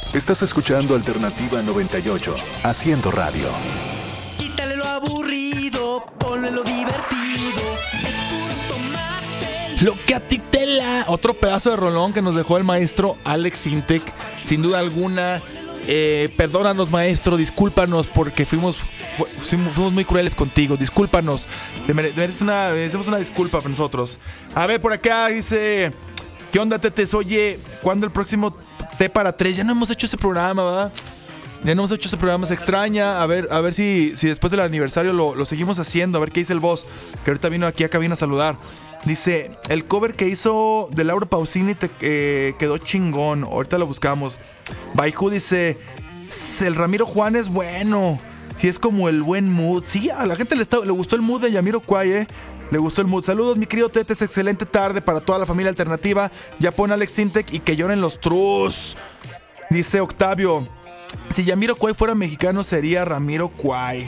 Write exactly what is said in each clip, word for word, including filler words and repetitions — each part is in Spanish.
Estás escuchando Alternativa noventa y ocho, haciendo radio. Quítale lo aburrido, ponle lo divertido. Es puro tomate. Lo que a ti te la... Otro pedazo de rolón que nos dejó el maestro Alex Sintek. Sin duda alguna. Eh, perdónanos, maestro, discúlpanos porque fuimos, fuimos, fuimos muy crueles contigo. Discúlpanos. Te mere- mereces una, merecemos una disculpa para nosotros. A ver, por acá dice... ¿Qué onda, Tetes? Oye, ¿cuándo el próximo T para tres? Ya no hemos hecho ese programa, ¿verdad? Ya no hemos hecho ese programa, se extraña. A ver, a ver si, si después del aniversario lo, lo seguimos haciendo. A ver qué dice el boss, que ahorita vino aquí a cabina a saludar. Dice, el cover que hizo de Laura Pausini te, eh, quedó chingón. Ahorita lo buscamos. Baiju dice, el Ramiro Juan es bueno. Si es como el buen mood. Sí, a la gente le, está, le gustó el mood de Jamiroquai, ¿eh? Le gustó el mood. Saludos, mi querido Tetes. Excelente tarde para toda la familia alternativa. Ya pone Alex Sintek y que lloren los trus. Dice Octavio, si Jamiroquai fuera mexicano sería Ramiroquai.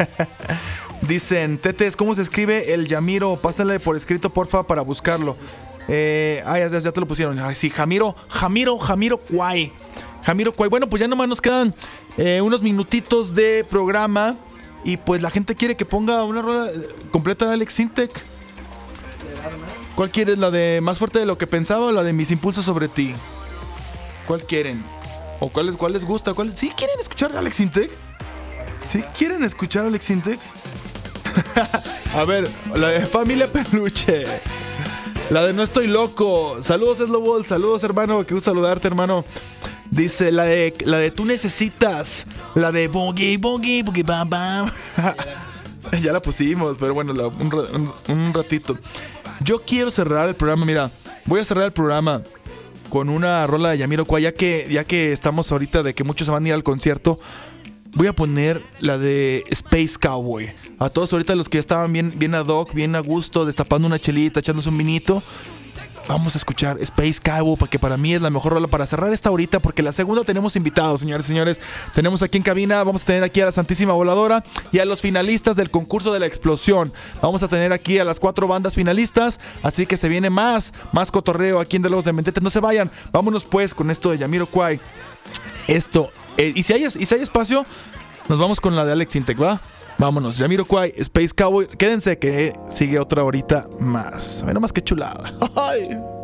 Dicen, Tetes, ¿cómo se escribe el Yamiro? Pásale por escrito, porfa, para buscarlo. Eh, ah, ya, ya te lo pusieron. Ay, sí, Jamiro, Jamiro, Jamiroquai. Jamiroquai. Bueno, pues ya nomás nos quedan eh, unos minutitos de programa. Y pues la gente quiere que ponga una rola completa de Alex Sintek. ¿Cuál quieres? ¿La de Más fuerte de lo que pensaba o la de Mis impulsos sobre ti? ¿Cuál quieren? ¿O cuál les, cuál les gusta? ¿Cuál, ¿Sí quieren escuchar a Alex Sintek? ¿Sí quieren escuchar a Alex Sintek? A ver, la de Familia Peluche. La de No estoy loco. Saludos, Slowball. Saludos, hermano. Qué gusto saludarte, hermano. Dice la de, la de Tú necesitas. La de Boogie, Boogie, Boogie, Bam, Bam. Ya la pusimos, pero bueno, la, un, un, un ratito. Yo quiero cerrar el programa, mira. Voy a cerrar el programa con una rola de Jamiroquai, ya que, ya que estamos ahorita de que muchos se van a ir al concierto. Voy a poner la de Space Cowboy. A todos ahorita los que ya estaban bien, bien ad hoc, bien a gusto, destapando una chelita, echándose un vinito. Vamos a escuchar Space Cowboy, porque para mí es la mejor rola para cerrar esta horita, porque la segunda tenemos invitados, señores y señores. Tenemos aquí en cabina, vamos a tener aquí a la Santísima Voladora y a los finalistas del concurso de la explosión. Vamos a tener aquí a las cuatro bandas finalistas, así que se viene más, más cotorreo aquí en De Lobos de Mentete. No se vayan, vámonos pues con esto de Jamiroquai. Esto, eh, y, si hay, y si hay espacio, nos vamos con la de Alex Sintek, ¿va? Vámonos, Jamiroquai, Space Cowboy. Quédense que sigue otra horita más. Bueno, más que chulada. ¡Ay!